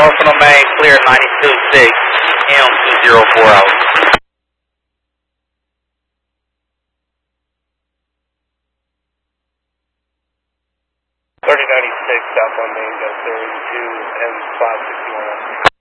north on Main, clear 92.6, M204 out. 3096 south on Main, got 32 and 561.